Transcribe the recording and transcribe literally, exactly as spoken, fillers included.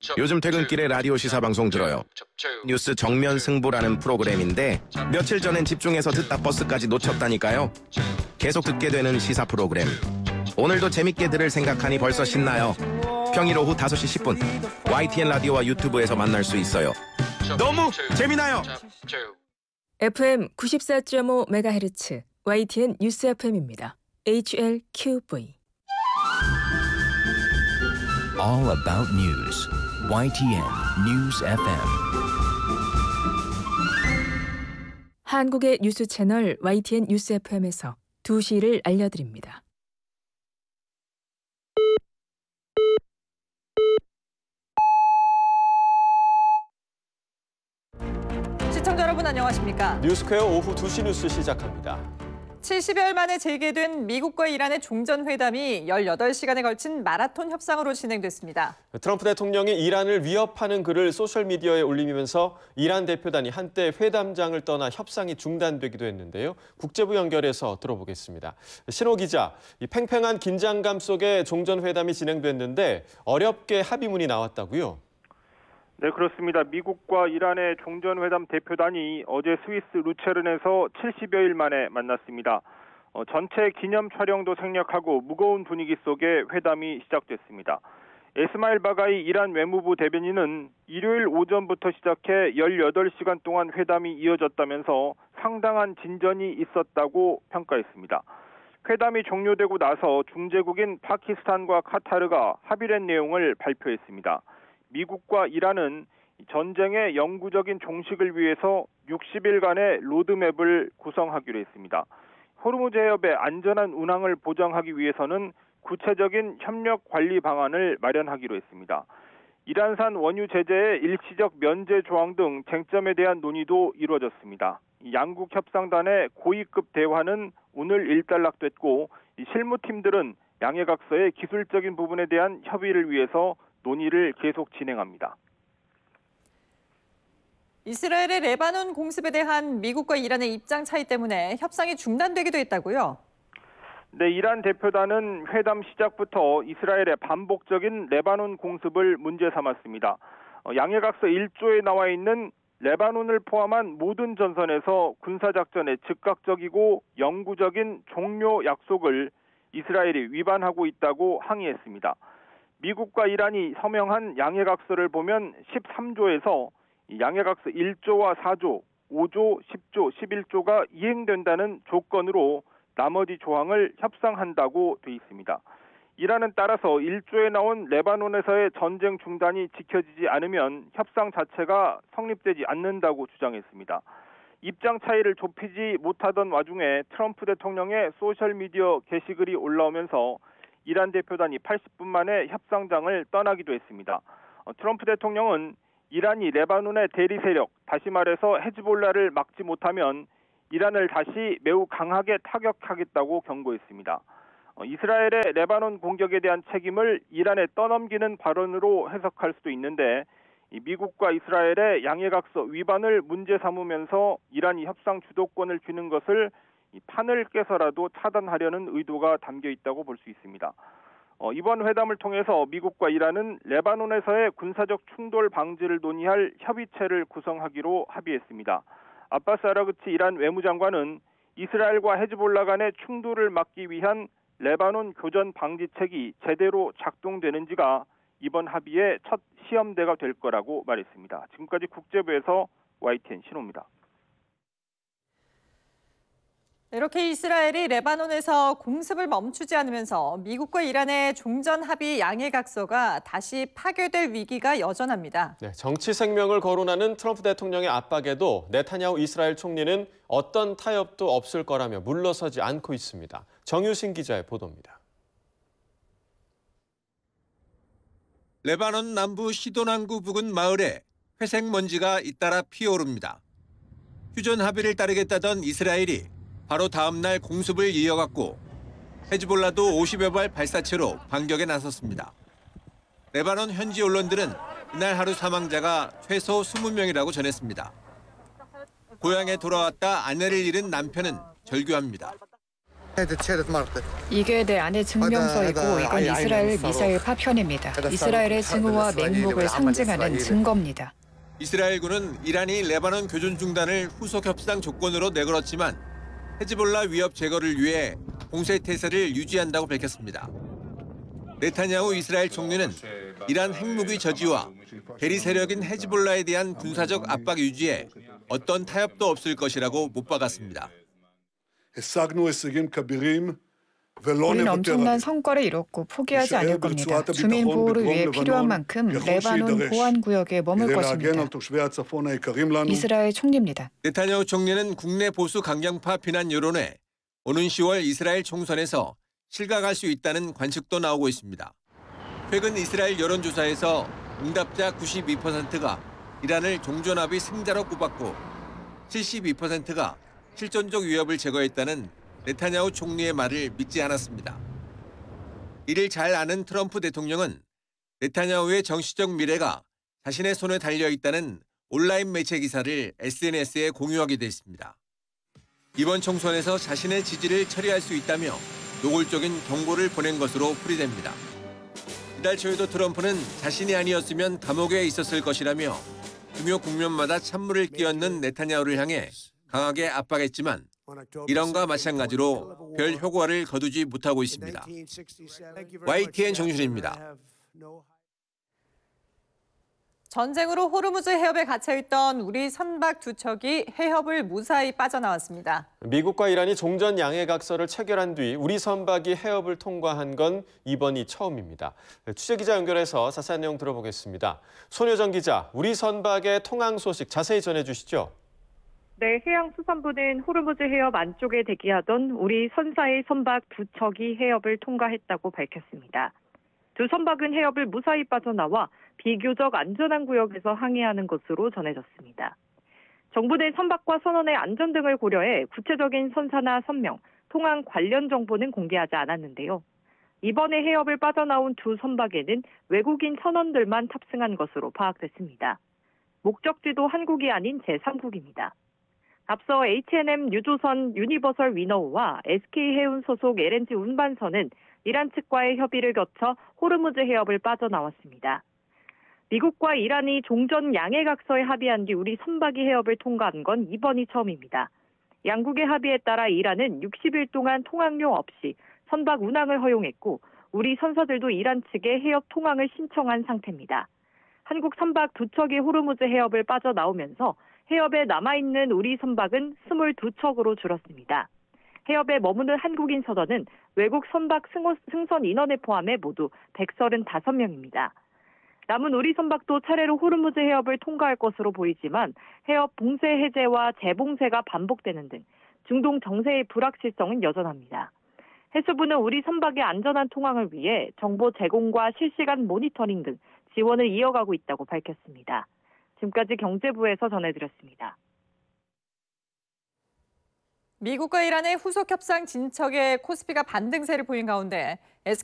요즘 퇴근길에 라디오 시사 방송 들어요. 뉴스 정면 승부라는 프로그램인데 며칠 전엔 집중해서 듣다 버스까지 놓쳤다니까요. 계속 듣게 되는 시사 프로그램. 오늘도 재밌게 들을 생각하니 벌써 신나요. 평일 오후 다섯 시 십 분 와이티엔 라디오와 유튜브에서 만날 수 있어요. 너무 재미나요. 에프엠 구십사 점 오 메가헤르츠 와이티엔 뉴스 에프엠입니다. 에이치엘큐브이 All about news. 와이티엔 News 에프엠. 한국의 뉴스 채널 와이티엔 뉴스 에프엠에서 두 시를 알려드립니다. 시청자 여러분 안녕하십니까? 뉴스퀘어 오후 두 시 뉴스 시작합니다. 칠십여일 만에 재개된 미국과 이란의 종전회담이 열여덟 시간에 걸친 마라톤 협상으로 진행됐습니다. 트럼프 대통령이 이란을 위협하는 글을 소셜미디어에 올리면서 이란 대표단이 한때 회담장을 떠나 협상이 중단되기도 했는데요. 국제부 연결해서 들어보겠습니다. 신호 기자, 이 팽팽한 긴장감 속에 종전회담이 진행됐는데 어렵게 합의문이 나왔다고요? 네, 그렇습니다. 미국과 이란의 종전회담 대표단이 어제 스위스 루체른에서 칠십여일 만에 만났습니다. 어, 전체 기념 촬영도 생략하고 무거운 분위기 속에 회담이 시작됐습니다. 에스마일 바가이 이란 외무부 대변인은 일요일 오전부터 시작해 열여덟 시간 동안 회담이 이어졌다면서 상당한 진전이 있었다고 평가했습니다. 회담이 종료되고 나서 중재국인 파키스탄과 카타르가 합의된 내용을 발표했습니다. 미국과 이란은 전쟁의 영구적인 종식을 위해서 육십 일간의 로드맵을 구성하기로 했습니다. 호르무즈 해협의 안전한 운항을 보장하기 위해서는 구체적인 협력 관리 방안을 마련하기로 했습니다. 이란산 원유 제재의 일시적 면제 조항 등 쟁점에 대한 논의도 이루어졌습니다. 양국 협상단의 고위급 대화는 오늘 일단락됐고 실무팀들은 양해각서의 기술적인 부분에 대한 협의를 위해서 논의를 계속 진행합니다. 이스라엘의 레바논 공습에 대한 미국과 이란의 입장 차이 때문에 협상이 중단되기도 했다고요? 네, 이란 대표단은 회담 시작부터 이스라엘의 반복적인 레바논 공습을 문제 삼았습니다. 양해각서 일 조에 나와 있는 레바논을 포함한 모든 전선에서 군사작전의 즉각적이고 영구적인 종료 약속을 이스라엘이 위반하고 있다고 항의했습니다. 미국과 이란이 서명한 양해각서를 보면 십삼 조에서 양해각서 일 조와 사 조, 오 조, 십 조, 십일 조가 이행된다는 조건으로 나머지 조항을 협상한다고 돼 있습니다. 이란은 따라서 일 조에 나온 레바논에서의 전쟁 중단이 지켜지지 않으면 협상 자체가 성립되지 않는다고 주장했습니다. 입장 차이를 좁히지 못하던 와중에 트럼프 대통령의 소셜미디어 게시글이 올라오면서 이란 대표단이 팔십 분 만에 협상장을 떠나기도 했습니다. 트럼프 대통령은 이란이 레바논의 대리 세력, 다시 말해서 헤즈볼라를 막지 못하면 이란을 다시 매우 강하게 타격하겠다고 경고했습니다. 이스라엘의 레바논 공격에 대한 책임을 이란에 떠넘기는 발언으로 해석할 수도 있는데 미국과 이스라엘의 양해각서 위반을 문제 삼으면서 이란이 협상 주도권을 쥐는 것을 판을 깨서라도 차단하려는 의도가 담겨 있다고 볼 수 있습니다. 어, 이번 회담을 통해서 미국과 이란은 레바논에서의 군사적 충돌 방지를 논의할 협의체를 구성하기로 합의했습니다. 아바스 아라그치 이란 외무장관은 이스라엘과 헤즈볼라 간의 충돌을 막기 위한 레바논 교전 방지책이 제대로 작동되는지가 이번 합의의 첫 시험대가 될 거라고 말했습니다. 지금까지 국제부에서 와이티엔 신호입니다. 이렇게 이스라엘이 레바논에서 공습을 멈추지 않으면서 미국과 이란의 종전 합의 양해각서가 다시 파괴될 위기가 여전합니다. 네, 정치 생명을 거론하는 트럼프 대통령의 압박에도 네타냐후 이스라엘 총리는 어떤 타협도 없을 거라며 물러서지 않고 있습니다. 정유신 기자의 보도입니다. 레바논 남부 시도난구 부근 마을에 회색 먼지가 잇따라 피어오릅니다. 휴전 합의를 따르겠다던 이스라엘이 바로 다음 날 공습을 이어갔고 헤즈볼라도 오십여 발 발사체로 반격에 나섰습니다. 레바논 현지 언론들은 이날 하루 사망자가 최소 이십 명이라고 전했습니다. 고향에 돌아왔다 아내를 잃은 남편은 절규합니다. 이게 내 아내 증명서이고 이건 이스라엘 미사일 파편입니다. 이스라엘의 증오와 맹목을 상징하는 증거입니다. 이스라엘군은 이란이 레바논 교전 중단을 후속 협상 조건으로 내걸었지만 헤즈볼라 위협 제거를 위해 공세 태세를 유지한다고 밝혔습니다. 네타냐후 이스라엘 총리는 이란 핵무기 저지와 대리 세력인 헤즈볼라에 대한 군사적 압박 유지에 어떤 타협도 없을 것이라고 못 박았습니다. 우린 엄청난 성과를 이뤘고 포기하지 않을 겁니다. 주민 보호를 위해 필요한 만큼 레바논 보안 구역에 머물 것입니다. 이스라엘 총리입니다. 네타냐후 총리는 국내 보수 강경파 비난 여론에 오는 시월 이스라엘 총선에서 실각할 수 있다는 관측도 나오고 있습니다. 최근 이스라엘 여론조사에서 응답자 구십이 퍼센트가 이란을 종전합의 승자로 꼽았고 칠십이 퍼센트가 실존적 위협을 제거했다는 네타냐후 총리의 말을 믿지 않았습니다. 이를 잘 아는 트럼프 대통령은 네타냐후의 정치적 미래가 자신의 손에 달려 있다는 온라인 매체 기사를 에스엔에스에 공유하게 됐습니다. 이번 총선에서 자신의 지지를 처리할 수 있다며 노골적인 경고를 보낸 것으로 풀이됩니다. 이달 초에도 트럼프는 자신이 아니었으면 감옥에 있었을 것이라며 중요 국면마다 찬물을 끼얹는 네타냐후를 향해 강하게 압박했지만 이란과 마찬가지로 별 효과를 거두지 못하고 있습니다. 와이티엔 정준희입니다. 전쟁으로 호르무즈 해협에 갇혀있던 우리 선박 두 척이 해협을 무사히 빠져나왔습니다. 미국과 이란이 종전 양해각서를 체결한 뒤 우리 선박이 해협을 통과한 건 이번이 처음입니다. 취재기자 연결해서 자세한 내용 들어보겠습니다. 손효정 기자, 우리 선박의 통항 소식 자세히 전해주시죠. 네, 해양수산부는 호르무즈 해협 안쪽에 대기하던 우리 선사의 선박 두 척이 해협을 통과했다고 밝혔습니다. 두 선박은 해협을 무사히 빠져나와 비교적 안전한 구역에서 항해하는 것으로 전해졌습니다. 정부 내 선박과 선원의 안전 등을 고려해 구체적인 선사나 선명, 통항 관련 정보는 공개하지 않았는데요. 이번에 해협을 빠져나온 두 선박에는 외국인 선원들만 탑승한 것으로 파악됐습니다. 목적지도 한국이 아닌 제삼국입니다. 앞서 에이치앤엠 유조선 유니버설 위너우와 에스케이해운 소속 엘엔지 운반선은 이란 측과의 협의를 거쳐 호르무즈 해협을 빠져나왔습니다. 미국과 이란이 종전 양해각서에 합의한 뒤 우리 선박이 해협을 통과한 건 이번이 처음입니다. 양국의 합의에 따라 이란은 육십 일 동안 통항료 없이 선박 운항을 허용했고 우리 선사들도 이란 측에 해협 통항을 신청한 상태입니다. 한국 선박 두 척이 호르무즈 해협을 빠져나오면서 해협에 남아있는 우리 선박은 이십이 척으로 줄었습니다. 해협에 머무는 한국인 선원은 외국 선박 승선 인원을 포함해 모두 백삼십오 명입니다. 남은 우리 선박도 차례로 호르무즈 해협을 통과할 것으로 보이지만 해협 봉쇄 해제와 재봉쇄가 반복되는 등 중동 정세의 불확실성은 여전합니다. 해수부는 우리 선박의 안전한 통항을 위해 정보 제공과 실시간 모니터링 등 지원을 이어가고 있다고 밝혔습니다. 지금까지 경제부에서 전해드렸습니다. 미국과 이란의 후속 협상 진척에 코스피가 반등세를 보인 가운데